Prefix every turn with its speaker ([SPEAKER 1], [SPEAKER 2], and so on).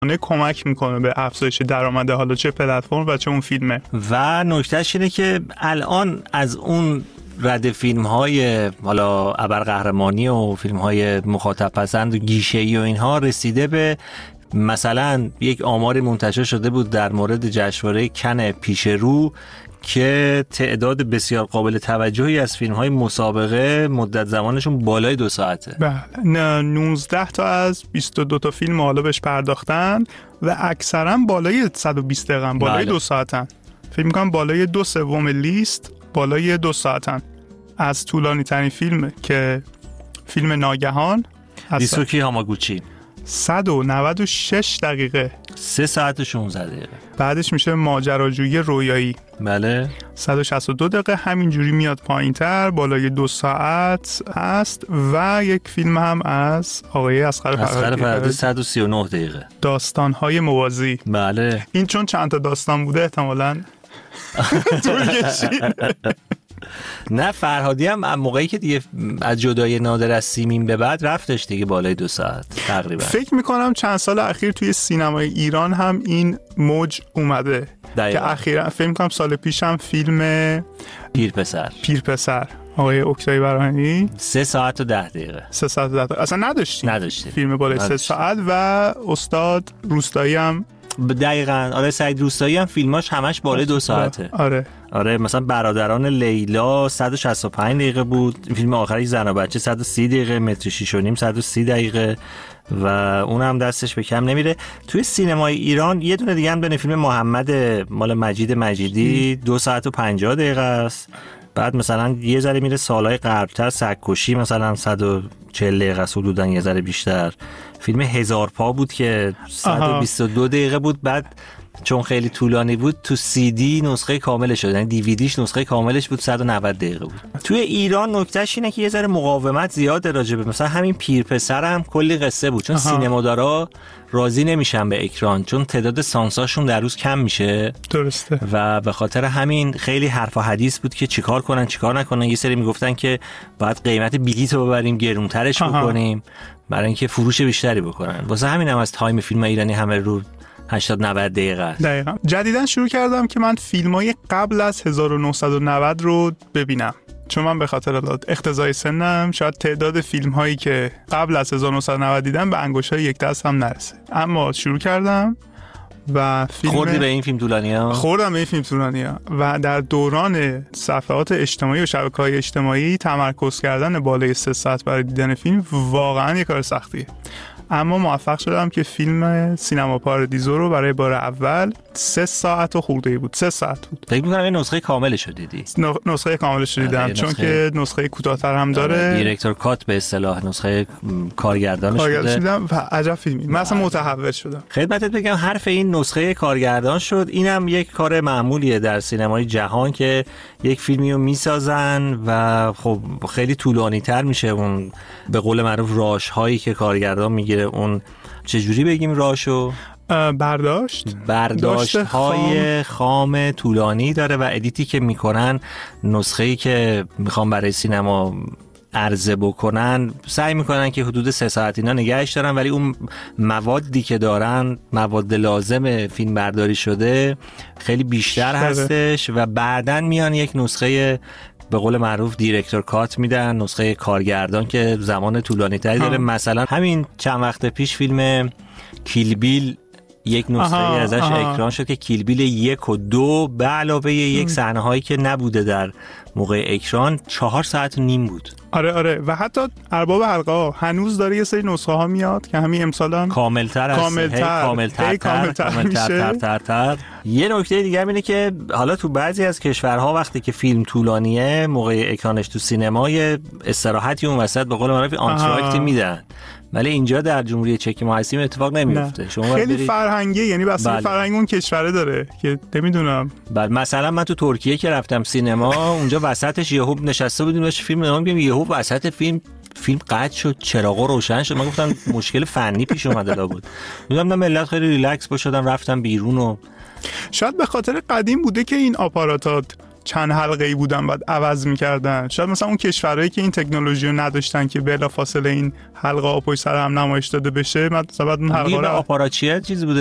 [SPEAKER 1] کمک میکنه به افزایش درآمد حالا چه پلتفرم و چه اون فیلمه.
[SPEAKER 2] و نکتهش اینه که الان از اون رد فیلم‌های حالا ابرقهرمانی و فیلم‌های مخاطب پسند و گیشه‌ای و اینها رسیده به مثلا یک آماری منتشر شده بود در مورد جشنواره کن پیش رو که تعداد بسیار قابل توجهی از فیلم‌های مسابقه مدت زمانشون بالای 2 ساعته.
[SPEAKER 1] بله 19 تا از 22 تا فیلم حالا بهش پرداختن و اکثرا بالای 120 دقیقه بالای 2 ساعتن. فکر می‌کنم بالای 2/3 لیست بالای 2 ساعتن. از طولانی ترین فیلم که فیلم ناگهان
[SPEAKER 2] دیسوکی هاماگوچی
[SPEAKER 1] 196 دقیقه
[SPEAKER 2] 3 ساعت و 16 دقیقه.
[SPEAKER 1] بعدش میشه ماجراجویی رویایی
[SPEAKER 2] بله
[SPEAKER 1] 162 دقیقه همینجوری میاد پایینتر بالای 2 ساعت هست. و یک فیلم هم از آقای اصغر فرهادی
[SPEAKER 2] 139 دقیقه
[SPEAKER 1] داستان‌های موازی.
[SPEAKER 2] بله
[SPEAKER 1] این چون چند تا داستان بوده احتمالاً طول کشید.
[SPEAKER 2] نه فرهادی هم موقعی که دیگه از جدای نادر از سیمین به بعد رفتش دیگه بالای 2 ساعت تقریبا.
[SPEAKER 1] فکر میکنم چند سال اخیر توی سینمای ایران هم این موج اومده
[SPEAKER 2] دقیقا.
[SPEAKER 1] که اخیرا فکر میکنم سال پیش هم فیلم پیرپسر آقای اکتای براهنی
[SPEAKER 2] 3 ساعت و 10 دقیقه
[SPEAKER 1] 3 ساعت و 10 دقیقه اصلا نداشتیم فیلم بالای 3 ساعت. و استاد روستایی هم
[SPEAKER 2] دقیقاً آره سعید روستایی هم فیلماش همش بالای 2 ساعته. آره مثلا برادران لیلا 165 دقیقه بود، فیلم آخری زن و بچه 130 دقیقه، متر 6 و نیم 130 دقیقه و اون هم دستش به کم نمیره. توی سینمای ایران یه دونه دیگه هم دونه فیلم محمد مال مجید مجیدی 2 ساعت و 50 دقیقه است. بعد مثلا یه ذره میره سالهای قبل‌تر سگ‌کشی مثلا 140 دقیقه است حدوداً یه ذره بیشتر. فیلم 1000 پا بود که 122 دقیقه بود. بعد چون خیلی طولانی بود تو سی دی نسخه کاملش شد، یعنی دیویدیش نسخه کاملش بود 190 دقیقه بود. توی ایران نکتهش اینه که یه ذره مقاومت زیاده راجبه مثلا همین پیرپسر هم کلی قصه بود چون سینمادارا راضی نمیشن به اکران چون تعداد سانساشون در روز کم میشه.
[SPEAKER 1] درسته.
[SPEAKER 2] و به خاطر همین خیلی حرف و حدیث بود که چیکار کنن چیکار نکنن. یه سری میگفتن که باید قیمت بلیط رو ببریم گرونترش بکنیم برای اینکه فروش بیشتری بکنن. واسه همین هم از تایم فیلم ایرانی همه رو 80-90 دقیقه است.
[SPEAKER 1] دقیقاً. جدیداً شروع کردم که من فیلمای قبل از 1990 رو ببینم چون من به خاطر اقتضای سنم شاید تعداد فیلم هایی که قبل از 1990 دیدم به انگشتای یک دست هم نرسه. اما شروع کردم و فیلم
[SPEAKER 2] خوردی به این فیلم طولانی‌ها؟
[SPEAKER 1] خوردم به این فیلم طولانی‌ها و در دوران صفحات اجتماعی و شبکه‌های اجتماعی تمرکز کردن بالای 3 ساعت برای دیدن فیلم واقعاً یک کار سختیه. اما موفق شدم که فیلم سینما پاردیزو رو برای بار اول 3 ساعت و خورده بود. 3 ساعت بود.
[SPEAKER 2] فکر می‌کنم این نسخه کاملش رو دیدی.
[SPEAKER 1] نسخه کاملش رو دیدم چون که نسخه کوتاه‌تر هم داره.
[SPEAKER 2] دیرکتور کات به اصطلاح نسخه کارگردانش بوده
[SPEAKER 1] و عجب فیلمی. من اصلا متحول شدم.
[SPEAKER 2] خدمتت بگم حرف این نسخه کارگردان شد. اینم یک کار معمولیه در سینمای جهان که یک فیلمی رو میسازن و خب خیلی طولانی‌تر میشه اون به قول معروف راش هایی که کارگردان میگیره. اون چجوری بگیم راشو؟ برداشت های خام طولانی داره و ادیتی که میکنن نسخه‌ای که میخوام برای سینما عرضه بکنن سعی میکنن که حدود 3 ساعت اینا نگهش دارن ولی اون موادی که دارن مواد لازم فیلم برداری شده خیلی بیشتر هستش و بعدن میان یک نسخه به قول معروف دیرکتور کات میدن، نسخه کارگردان که زمان طولانی تری داره. مثلا همین چند وقت پیش فیلم کیل بیل یک نسخه ازش اکران شد که کیل بیل 1 و 2 به علاوه یک صحنه هایی که نبوده در موقع اکران 4 ساعت و نیم بود.
[SPEAKER 1] آره و حتی ارباب حلقه ها هنوز داره یه سری نسخه ها میاد که همین امسالان
[SPEAKER 2] کاملتر کاملتر. یه نکته دیگه اینه که حالا تو بعضی از کشورها وقتی که فیلم طولانیه موقع اکرانش تو سینمای استراحتی اون وسط به قول معروف آنتراکتی میدن ولی اینجا در جمهوری چک ما هستیم اتفاق نمیفته. شما
[SPEAKER 1] خیلی فرهنگی یعنی بس فرهنگ اون کشوره داره که نمیدونم.
[SPEAKER 2] مثلا من تو ترکیه که رفتم سینما اونجا وسطش یهو نشسته بودیم داشت فیلم نگاه می‌کردیم یهو وسط فیلم قطع شد چراغا روشن شد. من گفتم مشکل فنی پیش اومده بود. میگم ملت خیلی ریلکس باشدن رفتم بیرون و
[SPEAKER 1] شاید به خاطر قدیم بوده که این آپاراتات چند حلقه‌ای بودن بعد عوض می‌کردن. شاید مثلا اون کشورهایی که این تکنولوژی رو نداشتن که بلافاصله این حلقه‌ها پشت سر هم نمایش داده بشه، مثلا بعد اون حلقه
[SPEAKER 2] آپاراچیه چیزی بوده